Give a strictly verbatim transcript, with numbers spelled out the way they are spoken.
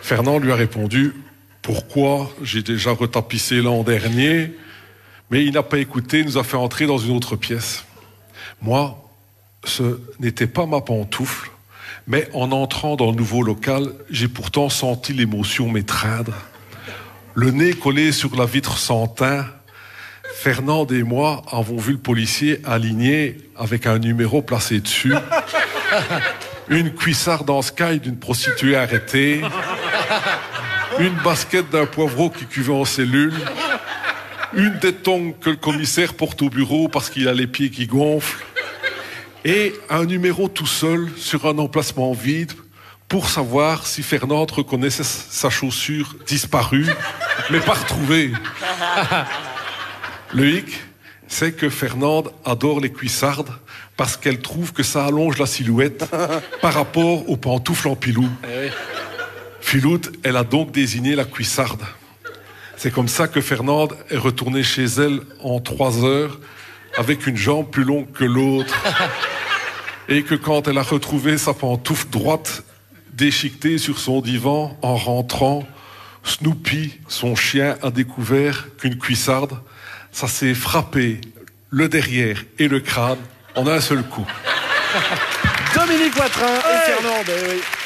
Fernand lui a répondu « Pourquoi? J'ai déjà retapissé l'an dernier. » Mais il n'a pas écouté, il nous a fait entrer dans une autre pièce. Moi, ce n'était pas ma pantoufle, mais en entrant dans le nouveau local, j'ai pourtant senti l'émotion m'étreindre. Le nez collé sur la vitre sans teint, Fernand et moi avons vu le policier aligné avec un numéro placé dessus, une cuissarde en sky d'une prostituée arrêtée, une basket d'un poivreau qui cuvait en cellule, une des tongs que le commissaire porte au bureau parce qu'il a les pieds qui gonflent, et un numéro tout seul sur un emplacement vide pour savoir si Fernand reconnaissait sa chaussure disparue, mais pas retrouvée. Le hic, c'est que Fernande adore les cuissardes parce qu'elle trouve que ça allonge la silhouette par rapport aux pantoufles en pilou. Filoute, elle a donc désigné la cuissarde. C'est comme ça que Fernande est retournée chez elle en trois heures avec une jambe plus longue que l'autre. Et que quand elle a retrouvé sa pantoufle droite déchiquetée sur son divan en rentrant, Snoopy, son chien, a découvert qu'une cuissarde, ça s'est frappé le derrière et le crâne en un seul coup. Dominique Watrin et Fernande, oui.